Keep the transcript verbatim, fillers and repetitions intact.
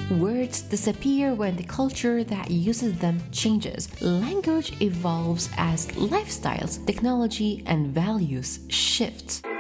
Words disappear when the culture that uses them changes. Language evolves as lifestyles, technology, and values shift.